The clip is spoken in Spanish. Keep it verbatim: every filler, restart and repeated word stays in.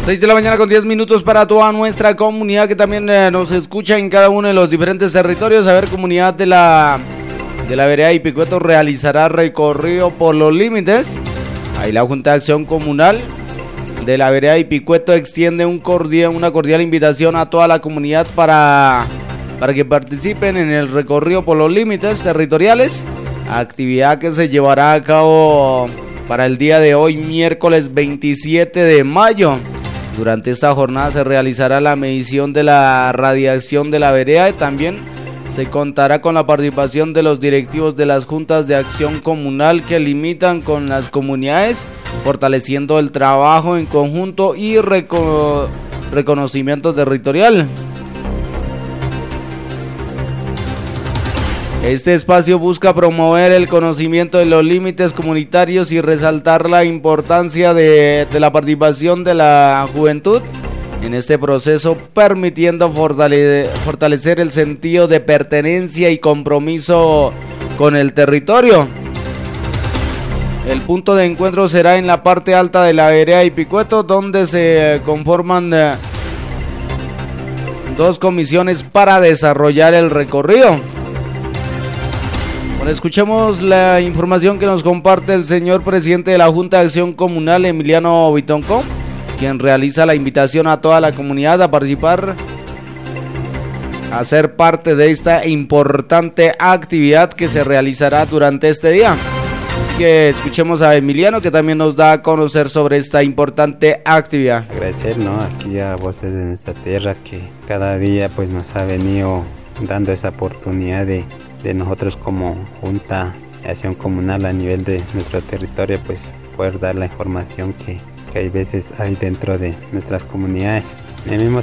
seis de la mañana con diez minutos para toda nuestra comunidad que también eh, nos escucha en cada uno de los diferentes territorios. A ver, comunidad de la de la vereda Ipicueto realizará recorrido por los límites. Ahí la Junta de Acción Comunal de la vereda Ipicueto extiende un cordial, una cordial invitación a toda la comunidad para, para que participen en el recorrido por los límites territoriales. Actividad que se llevará a cabo para el día de hoy, miércoles veintisiete de mayo. Durante esta jornada se realizará la medición de la radiación de la vereda y también se contará con la participación de los directivos de las juntas de acción comunal que limitan con las comunidades, fortaleciendo el trabajo en conjunto y reco- reconocimiento territorial. Este espacio busca promover el conocimiento de los límites comunitarios y resaltar la importancia de, de la participación de la juventud en este proceso, permitiendo fortale- fortalecer el sentido de pertenencia y compromiso con el territorio. El punto de encuentro será en la parte alta de la vereda Ipicueto, donde se conforman eh, dos comisiones para desarrollar el recorrido. Bueno, escuchemos la información que nos comparte el señor presidente de la Junta de Acción Comunal, Emiliano Bitonco, quien realiza la invitación a toda la comunidad a participar, a ser parte de esta importante actividad que se realizará durante este día. Así que escuchemos a Emiliano, que también nos da a conocer sobre esta importante actividad. Agradecer, ¿no?, aquí a Voces de Nuestra Tierra, que cada día pues nos ha venido dando esa oportunidad de de nosotros como Junta de Acción Comunal a nivel de nuestro territorio, pues poder dar la información que, que hay veces hay dentro de nuestras comunidades. El mismo